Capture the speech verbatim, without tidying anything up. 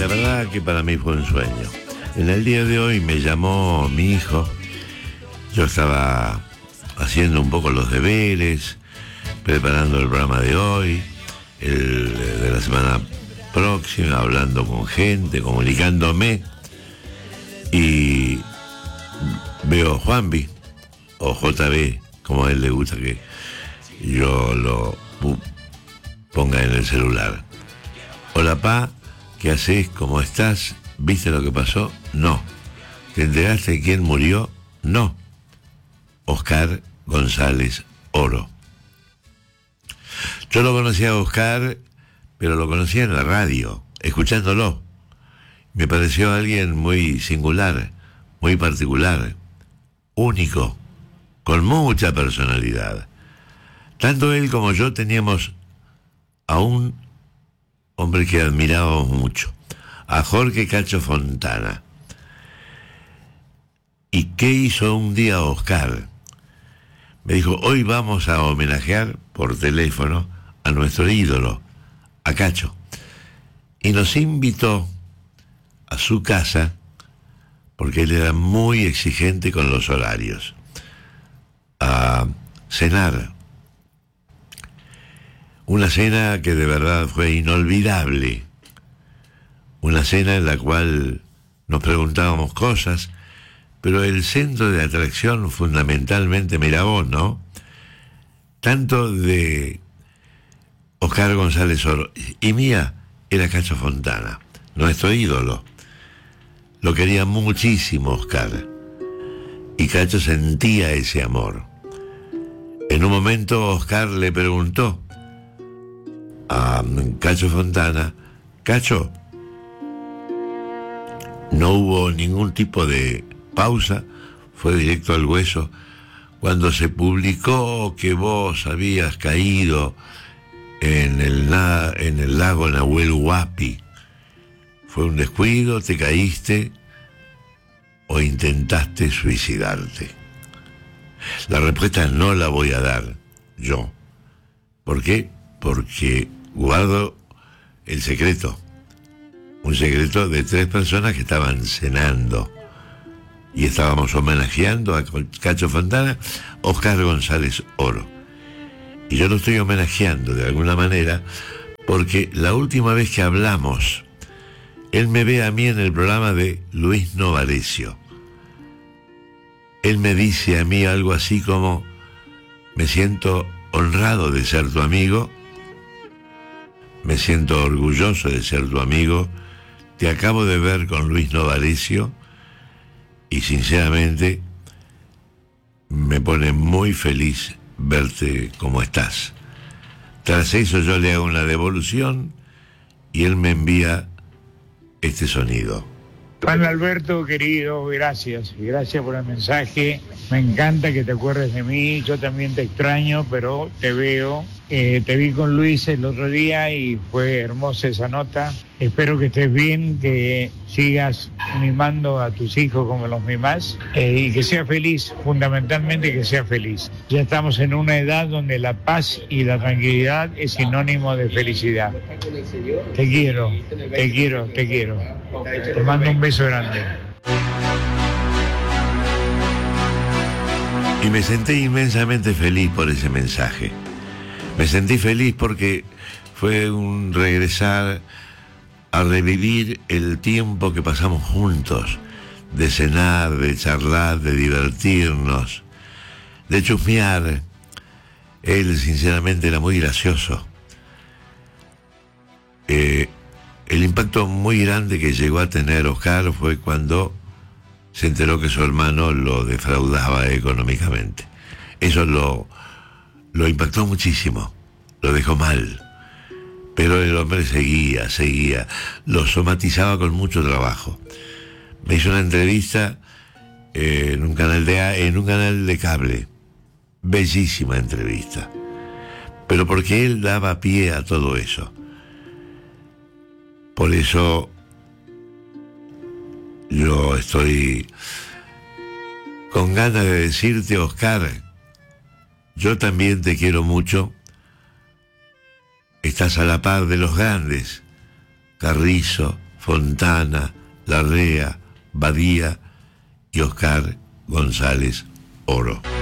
la verdad que para mí fue un sueño. En el día de hoy me llamó mi hijo. Yo estaba haciendo un poco los deberes, preparando el programa de hoy, el de la semana próxima, hablando con gente, comunicándome, y veo Juanvi, o J B, como a él le gusta que yo lo ponga en el celular. Hola, pa, ¿qué haces? ¿Cómo estás? ¿Viste lo que pasó? No. ¿Te enteraste de quién murió? No. Oscar González Oro. Yo lo conocía a Oscar, pero lo conocía en la radio, escuchándolo. Me pareció alguien muy singular, muy particular, único, con mucha personalidad. Tanto él como yo teníamos a un hombre que admirábamos mucho, a Jorge Cacho Fontana. ¿Y qué hizo un día Oscar? Me dijo, hoy vamos a homenajear por teléfono a nuestro ídolo, a Cacho. Y nos invitó a su casa, porque él era muy exigente con los horarios, a cenar. Una cena que de verdad fue inolvidable. Una cena en la cual nos preguntábamos cosas, pero el centro de atracción fundamentalmente, mira vos, ¿no? Tanto de Oscar González Oro y mía era Cacho Fontana, nuestro ídolo. Lo quería muchísimo Oscar, y Cacho sentía ese amor. En un momento Oscar le preguntó a Cacho Fontana, Cacho, no hubo ningún tipo de pausa, fue directo al hueso. Cuando se publicó que vos habías caído en el, en el lago Nahuel Huapi, ¿fue un descuido, te caíste o intentaste suicidarte? La respuesta no la voy a dar yo. ¿Por qué? Porque guardo el secreto. Un secreto de tres personas que estaban cenando y estábamos homenajeando a Cacho Fontana, Oscar González Oro. Y yo lo estoy homenajeando de alguna manera porque la última vez que hablamos, él me ve a mí en el programa de Luis Novarecio. Él me dice a mí algo así como, me siento honrado de ser tu amigo, me siento orgulloso de ser tu amigo, te acabo de ver con Luis Novarecio y sinceramente me pone muy feliz verte como estás. Tras eso yo le hago una devolución y él me envía este sonido. Juan Alberto, querido, gracias, gracias por el mensaje. Me encanta que te acuerdes de mí, yo también te extraño, pero te veo. Eh, te vi con Luis el otro día y fue hermosa esa nota. Espero que estés bien, que sigas mimando a tus hijos como los mimás eh, y que seas feliz, fundamentalmente que seas feliz. Ya estamos en una edad donde la paz y la tranquilidad es sinónimo de felicidad. Te quiero, te quiero, te quiero. Te mando un beso grande. Y me sentí inmensamente feliz por ese mensaje. Me sentí feliz porque fue un regresar a revivir el tiempo que pasamos juntos, de cenar, de charlar, de divertirnos, de chusmear. Él sinceramente era muy gracioso. Eh, el impacto muy grande que llegó a tener Oscar fue cuando se enteró que su hermano lo defraudaba económicamente. Eso lo, lo impactó muchísimo, lo dejó mal. Pero el hombre seguía, seguía, lo somatizaba con mucho trabajo. Me hizo una entrevista eh, en un canal de en un canal de cable, bellísima entrevista, pero porque él daba pie a todo eso. Por eso yo estoy con ganas de decirte, Oscar, yo también te quiero mucho. Estás a la par de los grandes, Carrizo, Fontana, Larrea, Badía y Oscar González Oro.